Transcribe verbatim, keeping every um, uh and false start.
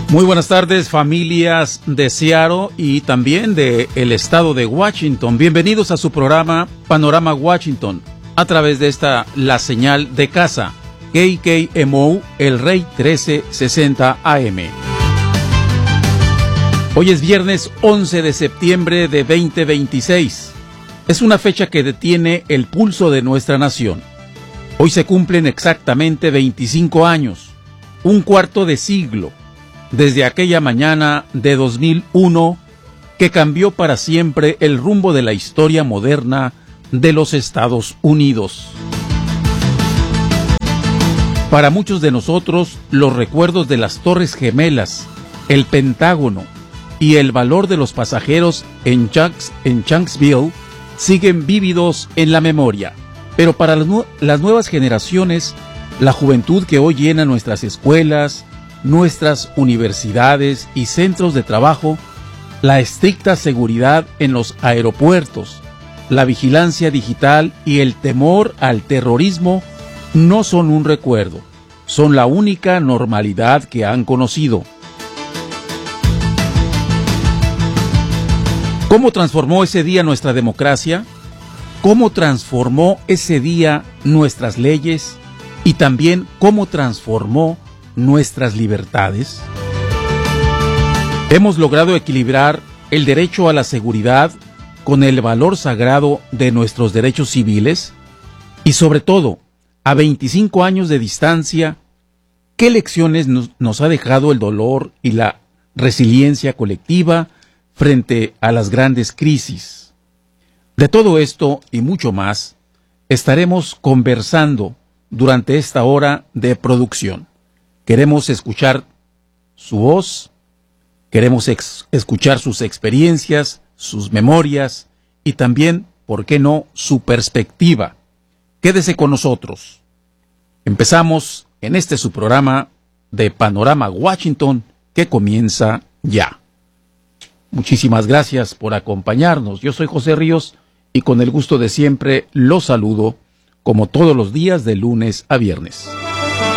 Muy buenas tardes, familias de Seattle y también de el estado de Washington. Bienvenidos a su programa Panorama Washington a través de esta la señal de casa K K M O El Rey trece sesenta A M. Hoy es viernes once de septiembre de veinte veintiséis. Es una fecha que detiene el pulso de nuestra nación. Hoy se cumplen exactamente veinticinco años, un cuarto de siglo, desde aquella mañana de dos mil uno que cambió para siempre el rumbo de la historia moderna de los Estados Unidos. Para muchos de nosotros, los recuerdos de las Torres Gemelas, el Pentágono y el valor de los pasajeros en, Shanks, en Shanksville siguen vívidos en la memoria. Pero para las, nu- las nuevas generaciones, la juventud que hoy llena nuestras escuelas, nuestras universidades y centros de trabajo, la estricta seguridad en los aeropuertos, la vigilancia digital y el temor al terrorismo no son un recuerdo, son la única normalidad que han conocido. ¿Cómo transformó ese día nuestra democracia? ¿Cómo transformó ese día nuestras leyes? Y también cómo transformó nuestras libertades. Hemos logrado equilibrar el derecho a la seguridad con el valor sagrado de nuestros derechos civiles y, sobre todo, a veinticinco años de distancia, ¿qué lecciones nos, nos ha dejado el dolor y la resiliencia colectiva frente a las grandes crisis? De todo esto y mucho más estaremos conversando durante esta hora de producción. Queremos escuchar su voz, queremos ex- escuchar sus experiencias, sus memorias y también, ¿por qué no?, su perspectiva. Quédese con nosotros. Empezamos en este su programa de Panorama Washington que comienza ya. Muchísimas gracias por acompañarnos. Yo soy José Ríos y con el gusto de siempre los saludo como todos los días de lunes a viernes.